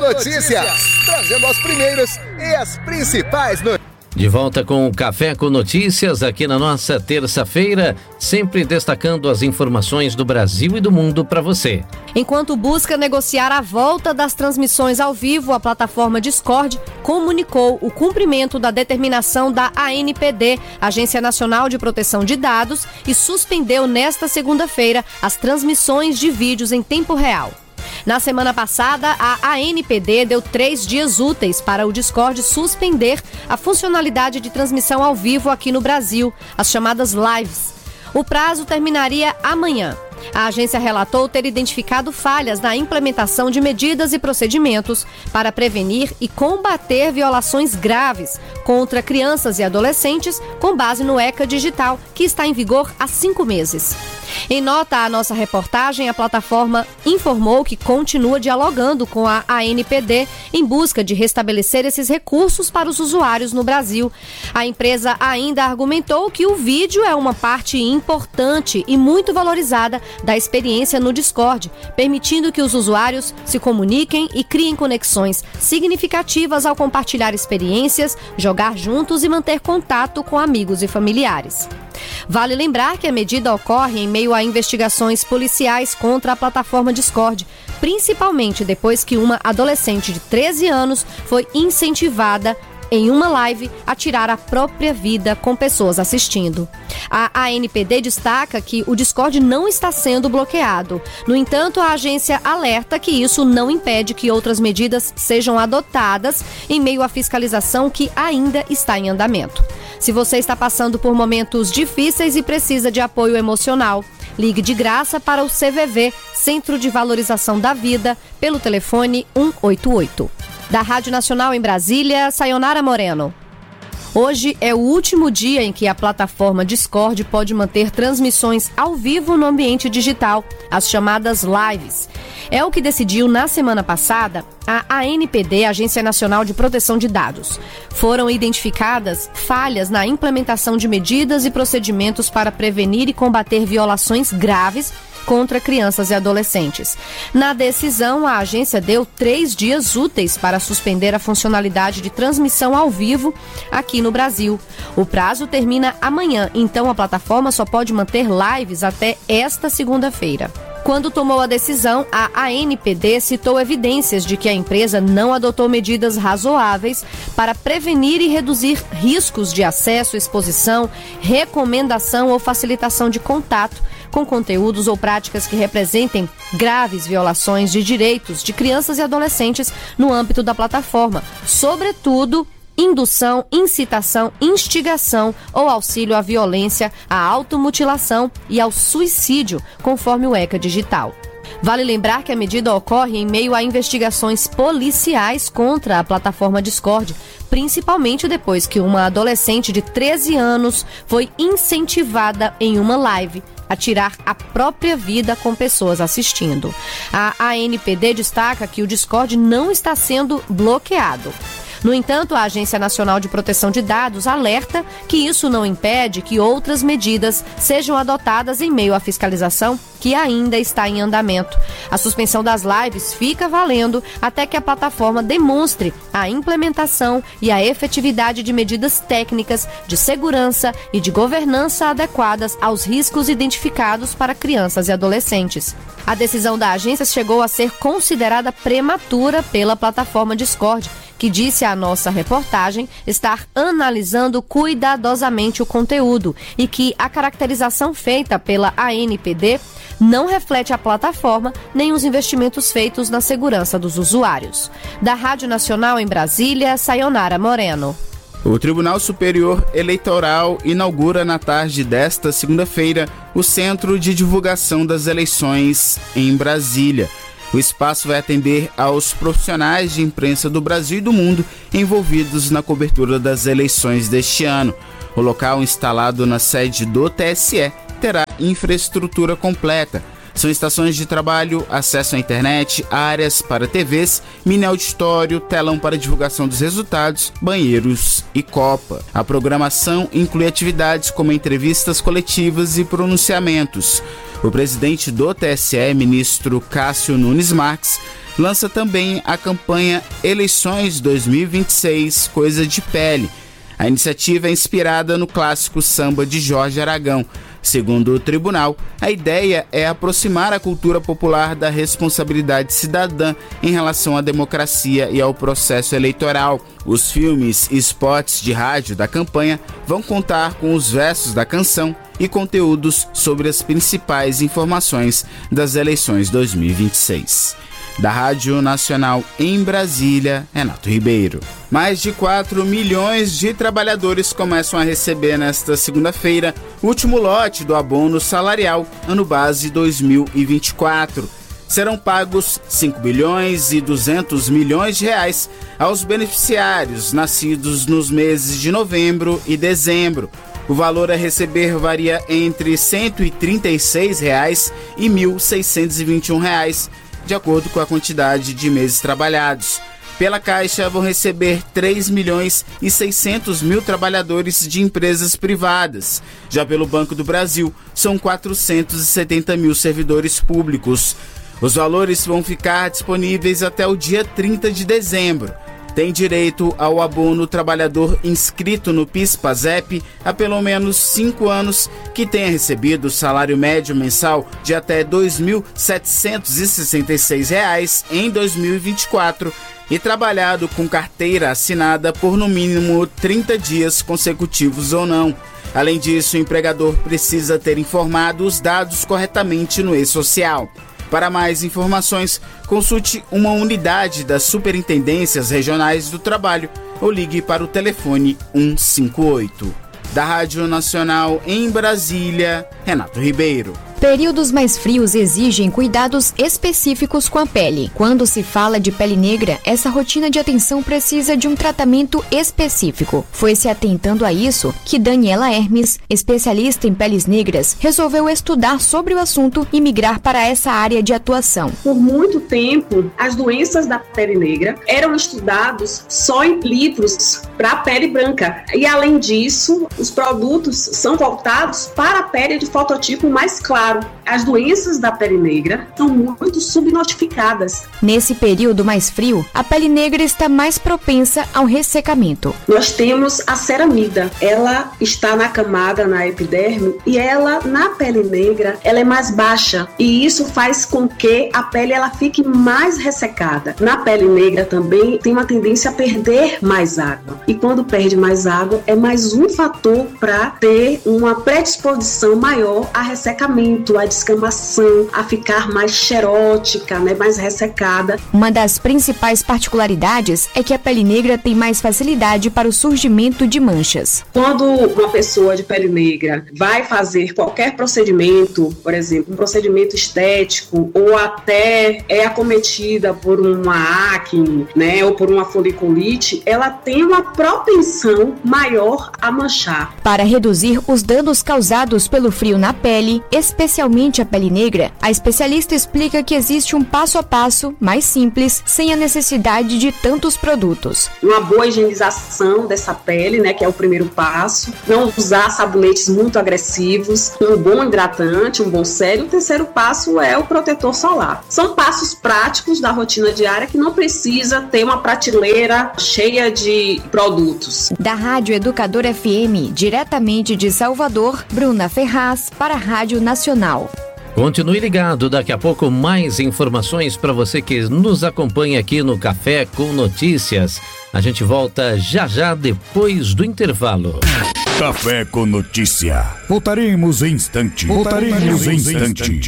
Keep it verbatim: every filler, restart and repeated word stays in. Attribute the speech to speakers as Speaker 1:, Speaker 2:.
Speaker 1: Notícias, trazendo as primeiras e as principais notícias.
Speaker 2: De volta com o Café com Notícias aqui na nossa terça-feira, sempre destacando as informações do Brasil e do mundo para você.
Speaker 3: Enquanto busca negociar a volta das transmissões ao vivo, a plataforma Discord comunicou o cumprimento da determinação da A N P D, Agência Nacional de Proteção de Dados, e suspendeu nesta segunda-feira as transmissões de vídeos em tempo real. Na semana passada, a A N P D deu três dias úteis para o Discord suspender a funcionalidade de transmissão ao vivo aqui no Brasil, as chamadas lives. O prazo terminaria amanhã. A agência relatou ter identificado falhas na implementação de medidas e procedimentos para prevenir e combater violações graves contra crianças e adolescentes com base no ECA Digital, que está em vigor há cinco meses. Em nota à nossa reportagem, a plataforma informou que continua dialogando com a A N P D em busca de restabelecer esses recursos para os usuários no Brasil. A empresa ainda argumentou que o vídeo é uma parte importante e muito valorizada da experiência no Discord, permitindo que os usuários se comuniquem e criem conexões significativas ao compartilhar experiências, jogar juntos e manter contato com amigos e familiares. Vale lembrar que a medida ocorre em meio a investigações policiais contra a plataforma Discord, principalmente depois que uma adolescente de treze anos foi incentivada em uma live a tirar a própria vida com pessoas assistindo. A A N P D destaca que o Discord não está sendo bloqueado. No entanto, a agência alerta que isso não impede que outras medidas sejam adotadas em meio à fiscalização que ainda está em andamento. Se você está passando por momentos difíceis e precisa de apoio emocional, ligue de graça para o C V V, Centro de Valorização da Vida, pelo telefone um oito oito. Da Rádio Nacional em Brasília, Sayonara Moreno. Hoje é o último dia em que a plataforma Discord pode manter transmissões ao vivo no ambiente digital, as chamadas lives. É o que decidiu na semana passada a A N P D, Agência Nacional de Proteção de Dados. Foram identificadas falhas na implementação de medidas e procedimentos para prevenir e combater violações graves contra crianças e adolescentes. Na decisão, a agência deu três dias úteis para suspender a funcionalidade de transmissão ao vivo aqui no Brasil. O prazo termina amanhã, então a plataforma só pode manter lives até esta segunda-feira. Quando tomou a decisão, a A N P D citou evidências de que a empresa não adotou medidas razoáveis para prevenir e reduzir riscos de acesso, exposição, recomendação ou facilitação de contato com conteúdos ou práticas que representem graves violações de direitos de crianças e adolescentes no âmbito da plataforma, sobretudo indução, incitação, instigação ou auxílio à violência, à automutilação e ao suicídio, conforme o ECA Digital. Vale lembrar que a medida ocorre em meio a investigações policiais contra a plataforma Discord, principalmente depois que uma adolescente de treze anos foi incentivada em uma live a tirar a própria vida com pessoas assistindo. A A N P D destaca que o Discord não está sendo bloqueado. No entanto, a Agência Nacional de Proteção de Dados alerta que isso não impede que outras medidas sejam adotadas em meio à fiscalização que ainda está em andamento. A suspensão das lives fica valendo até que a plataforma demonstre a implementação e a efetividade de medidas técnicas de segurança e de governança adequadas aos riscos identificados para crianças e adolescentes. A decisão da agência chegou a ser considerada prematura pela plataforma Discord, que disse à nossa reportagem estar analisando cuidadosamente o conteúdo e que a caracterização feita pela A N P D não reflete a plataforma nem os investimentos feitos na segurança dos usuários. Da Rádio Nacional em Brasília, Sayonara Moreno.
Speaker 4: O Tribunal Superior Eleitoral inaugura na tarde desta segunda-feira o Centro de Divulgação das Eleições em Brasília. O espaço vai atender aos profissionais de imprensa do Brasil e do mundo envolvidos na cobertura das eleições deste ano. O local, instalado na sede do T S E, terá infraestrutura completa. São estações de trabalho, acesso à internet, áreas para T Vs, mini auditório, telão para divulgação dos resultados, banheiros e copa. A programação inclui atividades como entrevistas coletivas e pronunciamentos. O presidente do T S E, ministro Cássio Nunes Marques, lança também a campanha Eleições dois mil e vinte e seis, Coisa de Pele. A iniciativa é inspirada no clássico samba de Jorge Aragão. Segundo o tribunal, a ideia é aproximar a cultura popular da responsabilidade cidadã em relação à democracia e ao processo eleitoral. Os filmes e spots de rádio da campanha vão contar com os versos da canção e conteúdos sobre as principais informações das eleições dois mil e vinte e seis. Da Rádio Nacional em Brasília, Renato Ribeiro. Mais de quatro milhões de trabalhadores começam a receber nesta segunda-feira o último lote do abono salarial ano base dois mil e vinte e quatro. Serão pagos cinco bilhões e duzentos milhões de reais aos beneficiários nascidos nos meses de novembro e dezembro. O valor a receber varia entre cento e trinta e seis reais e mil seiscentos e vinte e um reais, de acordo com a quantidade de meses trabalhados. Pela Caixa vão receber três milhões e seiscentos mil trabalhadores de empresas privadas. Já pelo Banco do Brasil, são quatrocentos e setenta mil servidores públicos. Os valores vão ficar disponíveis até o dia trinta de dezembro. Tem direito ao abono trabalhador inscrito no PIS/PASEP há pelo menos cinco anos, que tenha recebido o salário médio mensal de até dois mil setecentos e sessenta e seis reais em dois mil e vinte e quatro e trabalhado com carteira assinada por no mínimo trinta dias consecutivos ou não. Além disso, o empregador precisa ter informado os dados corretamente no e-social. Para mais informações, consulte uma unidade das Superintendências Regionais do Trabalho ou ligue para o telefone cento e cinquenta e oito. Da Rádio Nacional em Brasília, Renato Ribeiro.
Speaker 5: Períodos mais frios exigem cuidados específicos com a pele. Quando se fala de pele negra, essa rotina de atenção precisa de um tratamento específico. Foi se atentando a isso que Daniela Hermes, especialista em peles negras, resolveu estudar sobre o assunto e migrar para essa área de atuação.
Speaker 6: Por muito tempo, as doenças da pele negra eram estudados só em livros para a pele branca. E além disso, os produtos são voltados para a pele de fototipo mais claro. As doenças da pele negra são muito subnotificadas.
Speaker 5: Nesse período mais frio, a pele negra está mais propensa ao ressecamento.
Speaker 6: Nós temos a ceramida. Ela está na camada, na epiderme, e ela, na pele negra, ela é mais baixa. E isso faz com que a pele ela fique mais ressecada. Na pele negra também tem uma tendência a perder mais água. E quando perde mais água, é mais um fator para ter uma predisposição maior a ressecamento, a descamação, a ficar mais xerótica, né, mais ressecada.
Speaker 5: Uma das principais particularidades é que a pele negra tem mais facilidade para o surgimento de manchas.
Speaker 6: Quando uma pessoa de pele negra vai fazer qualquer procedimento, por exemplo, um procedimento estético, ou até é acometida por uma acne, né, ou por uma foliculite, ela tem uma propensão maior a manchar.
Speaker 5: Para reduzir os danos causados pelo frio na pele, especialmente a pele negra, a especialista explica que existe um passo a passo mais simples, sem a necessidade de tantos produtos.
Speaker 6: Uma boa higienização dessa pele, né, que é o primeiro passo. Não usar sabonetes muito agressivos, um bom hidratante, um bom sérum. O terceiro passo é o protetor solar. São passos práticos da rotina diária que não precisa ter uma prateleira cheia de produtos.
Speaker 5: Da Rádio Educador F M, diretamente de Salvador, Bruna Ferraz, para a Rádio Nacional.
Speaker 2: Continue ligado, daqui a pouco mais informações para você que nos acompanha aqui no Café com Notícias. A gente volta já já depois do intervalo.
Speaker 7: Café com Notícia. Voltaremos em instante. Voltaremos em instante.